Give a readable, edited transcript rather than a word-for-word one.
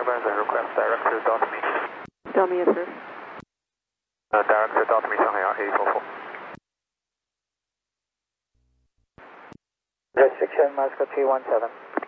Airlines, I request director Delta Me. Delta Me, yes, sir. Director Delta Me, Shanghai 2844. Jet 67, Moscow 317.